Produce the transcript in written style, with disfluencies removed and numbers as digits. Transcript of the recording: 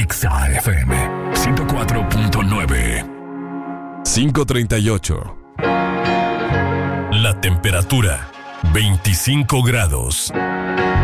Exa FM 104.9. 5:38. La temperatura 25 grados.